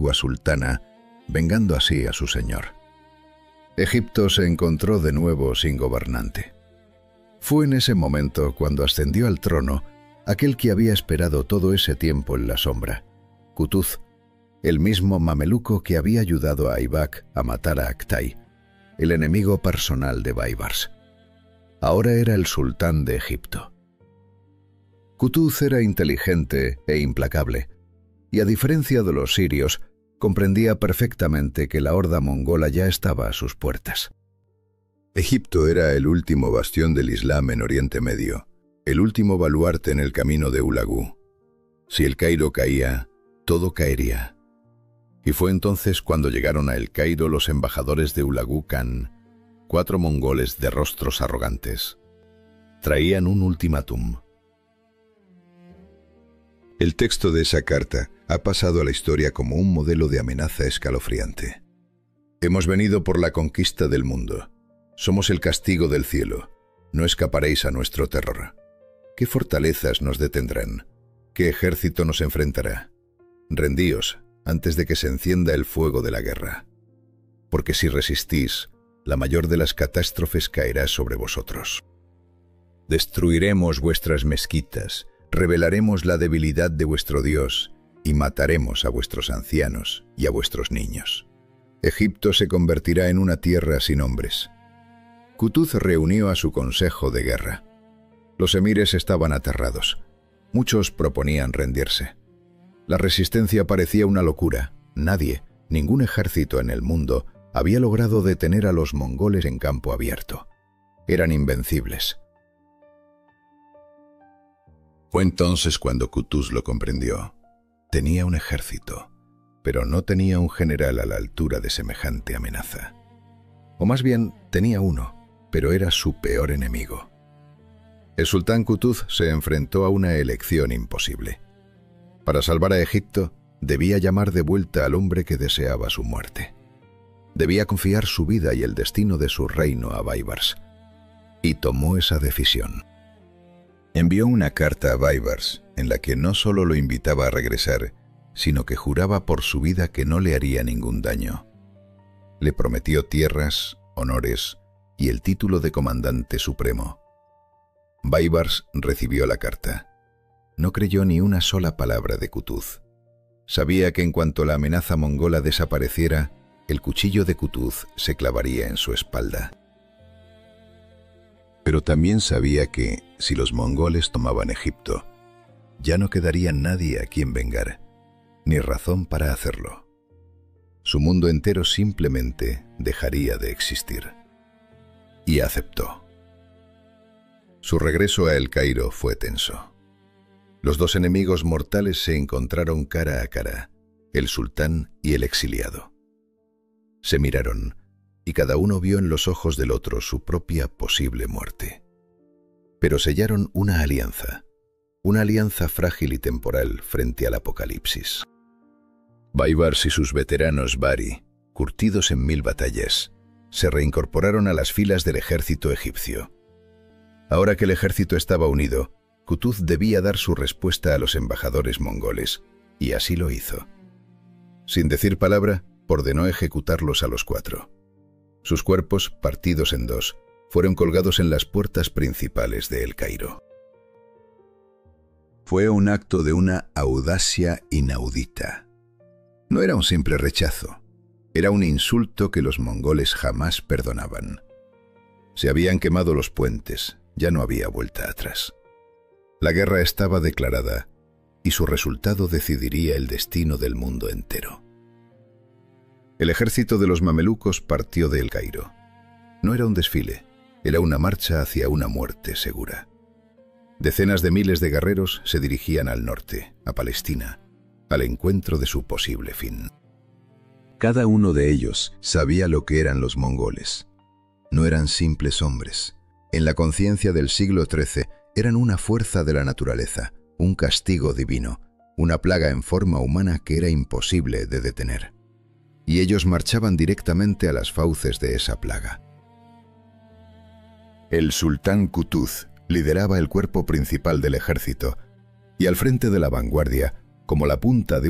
antigua sultana, vengando así a su señor. Egipto se encontró de nuevo sin gobernante. Fue en ese momento cuando ascendió al trono aquel que había esperado todo ese tiempo en la sombra, Qutuz, el mismo mameluco que había ayudado a Aybak a matar a Aktay, el enemigo personal de Baibars. Ahora era el sultán de Egipto. Qutuz era inteligente e implacable, y a diferencia de los sirios, comprendía perfectamente que la horda mongola ya estaba a sus puertas. Egipto era el último bastión del Islam en Oriente Medio, el último baluarte en el camino de Ulagú. Si el Cairo caía, todo caería. Y fue entonces cuando llegaron a El Cairo los embajadores de Ulagú Khan, 4 mongoles de rostros arrogantes. Traían un ultimátum. El texto de esa carta ha pasado a la historia como un modelo de amenaza escalofriante. Hemos venido por la conquista del mundo. Somos el castigo del cielo. No escaparéis a nuestro terror. ¿Qué fortalezas nos detendrán? ¿Qué ejército nos enfrentará? Rendíos antes de que se encienda el fuego de la guerra. Porque si resistís, la mayor de las catástrofes caerá sobre vosotros. Destruiremos vuestras mezquitas, revelaremos la debilidad de vuestro Dios y mataremos a vuestros ancianos y a vuestros niños. Egipto se convertirá en una tierra sin hombres. Qutuz reunió a su consejo de guerra. Los emires estaban aterrados. Muchos proponían rendirse. La resistencia parecía una locura. Nadie, ningún ejército en el mundo, había logrado detener a los mongoles en campo abierto. Eran invencibles. Fue entonces cuando Qutuz lo comprendió. Tenía un ejército, pero no tenía un general a la altura de semejante amenaza. O más bien, tenía uno, pero era su peor enemigo. El sultán Qutuz se enfrentó a una elección imposible. Para salvar a Egipto, debía llamar de vuelta al hombre que deseaba su muerte. Debía confiar su vida y el destino de su reino a Baibars. Y tomó esa decisión. Envió una carta a Baibars en la que no solo lo invitaba a regresar, sino que juraba por su vida que no le haría ningún daño. Le prometió tierras, honores y el título de comandante supremo. Baibars recibió la carta. No creyó ni una sola palabra de Qutuz. Sabía que en cuanto la amenaza mongola desapareciera, el cuchillo de Qutuz se clavaría en su espalda. Pero también sabía que, si los mongoles tomaban Egipto, ya no quedaría nadie a quien vengar, ni razón para hacerlo. Su mundo entero simplemente dejaría de existir. Y aceptó. Su regreso a El Cairo fue tenso. Los dos enemigos mortales se encontraron cara a cara, el sultán y el exiliado. Se miraron, y cada uno vio en los ojos del otro su propia posible muerte. Pero sellaron una alianza frágil y temporal frente al apocalipsis. Baibars y sus veteranos Bari, curtidos en 1000 batallas, se reincorporaron a las filas del ejército egipcio. Ahora que el ejército estaba unido, Qutuz debía dar su respuesta a los embajadores mongoles, y así lo hizo. Sin decir palabra, ordenó ejecutarlos a los 4. Sus cuerpos, partidos en 2, fueron colgados en las puertas principales de El Cairo. Fue un acto de una audacia inaudita. No era un simple rechazo, era un insulto que los mongoles jamás perdonaban. Se habían quemado los puentes, ya no había vuelta atrás. La guerra estaba declarada, y su resultado decidiría el destino del mundo entero. El ejército de los mamelucos partió de El Cairo. No era un desfile, era una marcha hacia una muerte segura. Decenas de miles de guerreros se dirigían al norte, a Palestina, al encuentro de su posible fin. Cada uno de ellos sabía lo que eran los mongoles. No eran simples hombres. En la conciencia del siglo XIII eran una fuerza de la naturaleza, un castigo divino, una plaga en forma humana que era imposible de detener. Y ellos marchaban directamente a las fauces de esa plaga. El sultán Qutuz lideraba el cuerpo principal del ejército, y al frente de la vanguardia, como la punta de